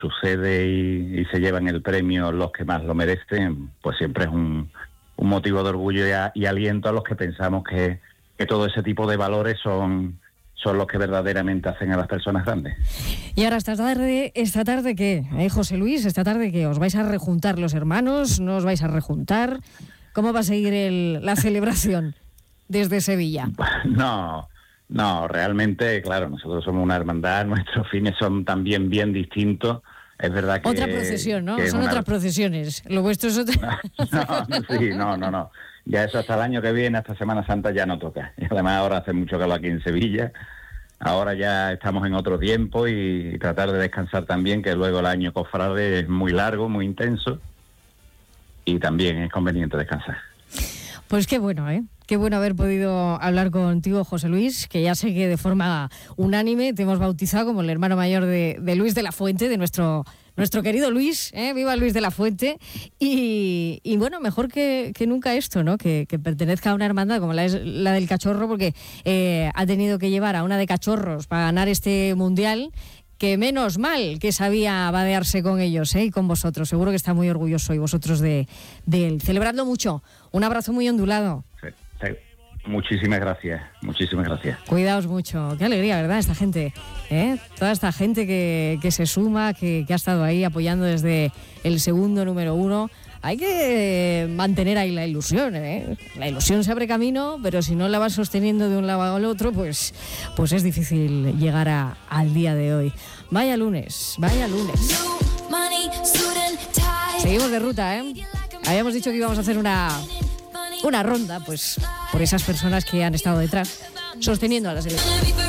sucede y se llevan el premio los que más lo merecen, pues siempre es un motivo de orgullo y aliento a los que pensamos que todo ese tipo de valores son los que verdaderamente hacen a las personas grandes. Y ahora esta tarde ¿qué? José Luis, esta tarde ¿qué? ¿Os vais a rejuntar los hermanos? ¿No os vais a rejuntar? ¿Cómo va a seguir la celebración desde Sevilla? No, realmente, claro, nosotros somos una hermandad, nuestros fines son también bien distintos. Es verdad que... Otra procesión, ¿no? Son otras procesiones. Lo vuestro es otra... No. Ya eso hasta el año que viene, hasta Semana Santa, ya no toca. Y además ahora hace mucho calor aquí en Sevilla. Ahora ya estamos en otro tiempo y tratar de descansar también, que luego el año cofrade es muy largo, muy intenso. Y también es conveniente descansar. Pues qué bueno, ¿eh? Qué bueno haber podido hablar contigo, José Luis, que ya sé que de forma unánime te hemos bautizado como el hermano mayor de Luis de la Fuente, de nuestro querido Luis, viva Luis de la Fuente, y bueno, mejor que nunca esto, ¿no? Que pertenezca a una hermandad como la del Cachorro, porque ha tenido que llevar a una de Cachorros para ganar este mundial, que menos mal que sabía vadearse con ellos, y con vosotros, seguro que está muy orgulloso y vosotros de él. Celebradlo mucho, un abrazo muy ondulado. Sí. Muchísimas gracias. Cuidaos mucho. Qué alegría, ¿verdad? Esta gente, toda esta gente que se suma, que ha estado ahí apoyando desde el segundo número 1. Hay que mantener ahí la ilusión, La ilusión se abre camino, pero si no la vas sosteniendo de un lado al otro, pues es difícil llegar al día de hoy. Vaya lunes. Seguimos de ruta, Habíamos dicho que íbamos a hacer una ronda, pues por esas personas que han estado detrás, sosteniendo a la selección.